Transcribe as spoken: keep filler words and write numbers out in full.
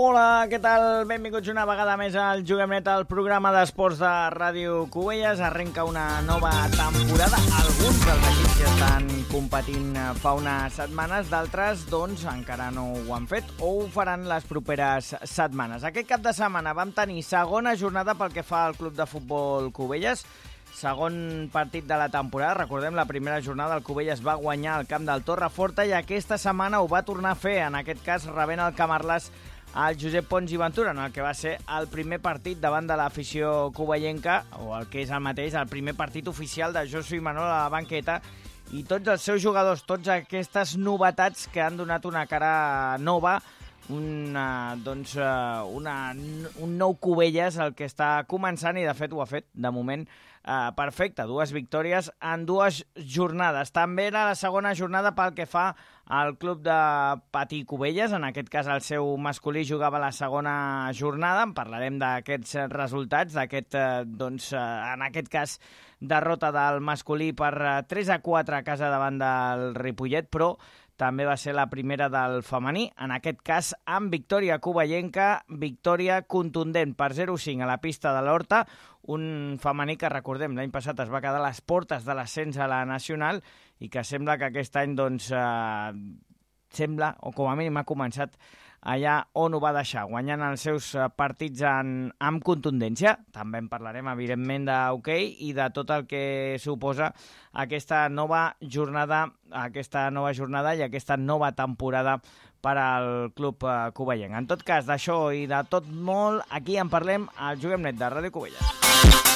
Hola, què tal? Benvinguts una vegada més al Juguem Net, el programa d'esports de Ràdio Cubelles. Arrenca una nova temporada. Alguns dels equips ja estan competint fa unes setmanes, d'altres doncs encara no ho han fet o ho faran les properes setmanes. Aquest cap de setmana vam tenir segona jornada pel que fa al Club de Futbol Cubelles. Segon partit de la temporada. Recordem, la primera jornada el Cubelles va guanyar al camp del Torreforta i aquesta setmana ho va tornar a fer, en aquest cas rebent el Camarles al Josep Pons i Ventura, en el que va ser el primer partit davant de l'afició cuballenca, o el que és el mateix, el primer partit oficial de Josu i Manol a la banqueta, i tots els seus jugadors, tots aquestes novetats que han donat una cara nova, una, doncs, una, un nou Cubelles, el que està començant, i de fet ho ha fet, de moment, Uh, perfecte, dues victòries en dues jornades. També era la segona jornada pel que fa al club de Patí Cubelles, en aquest cas el seu masculí jugava la segona jornada. En parlarem d'aquests resultats, d'aquest, uh, doncs, uh, en aquest cas, derrota del masculí per uh, tres a quatre a casa davant del Ripollet, però també va ser la primera del femení, en aquest cas amb victòria cuballenca, victòria contundent per zero a cinc a la pista de l'Horta, un femení que, recordem, l'any passat es va quedar a les portes de l'ascens a la nacional i que sembla que aquest any, doncs, eh, sembla, o com a mínim ha començat allà on ho va deixar, guanyant els seus partits en, amb contundència. També en parlarem, evidentment, d'hoquei i de tot el que suposa aquesta nova jornada, aquesta nova jornada i aquesta nova temporada per al club cuballenc. En tot cas, d'això i de tot molt, aquí en parlem al Juguem Net de Ràdio Cubelles.